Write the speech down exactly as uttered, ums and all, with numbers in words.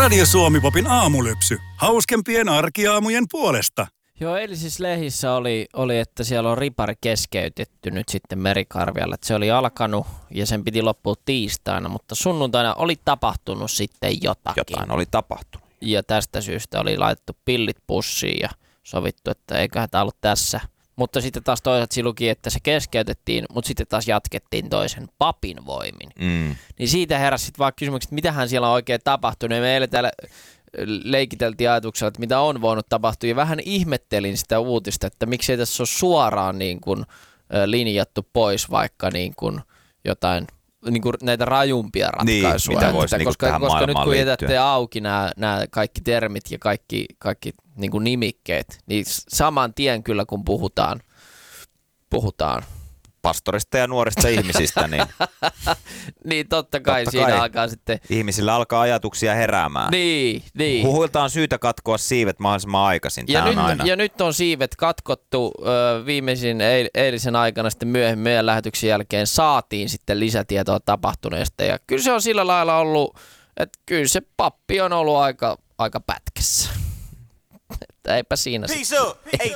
Radio Suomi-popin aamulypsy. Hauskempien arkiaamujen puolesta. Joo, eilisessä lehdissä oli, oli, että siellä on ripari keskeytetty nyt sitten Merikarvialla. Että se oli alkanut ja sen piti loppua tiistaina, mutta sunnuntaina oli tapahtunut sitten jotakin. Jotain oli tapahtunut. Ja tästä syystä oli laitettu pillit pussiin ja sovittu, että eiköhän tämä ollut tässä. Mutta sitten taas toisaalta siinä luki, että se keskeytettiin, mutta sitten taas jatkettiin toisen papin voimin. Mm. Niin siitä heräsi sitten vaan kysymykset, että mitähän siellä on oikein tapahtunut. Ja me eilen täällä leikiteltiin ajatuksella, että mitä on voinut tapahtua. Ja vähän ihmettelin sitä uutista, että miksei tässä ole suoraan niin kuin linjattu pois vaikka niin kuin jotain niin kuin näitä rajumpia ratkaisuja. Niin, mitä voisi että, niin koska, tähän koska nyt kun liittyen. jätätte auki nämä, nämä kaikki termit ja kaikki, kaikki niin kuin nimikkeet, niin saman tien kyllä kun puhutaan, puhutaan pastorista ja nuorista ihmisistä, niin, niin totta kai totta siinä kai alkaa sitten. Ihmisillä alkaa ajatuksia heräämään. Niin, niin. Huhuilta on syytä katkoa siivet mahdollisimman aikaisin. Ja nyt, aina. ja nyt on siivet katkottu ö, viimeisin eil, eilisen aikana sitten myöhemmin meidän lähetyksen jälkeen saatiin sitten lisätietoa tapahtuneesta. Ja kyllä se on sillä lailla ollut, että kyllä se pappi on ollut aika, aika pätkässä. Että eipä siinä Peace up. Hey,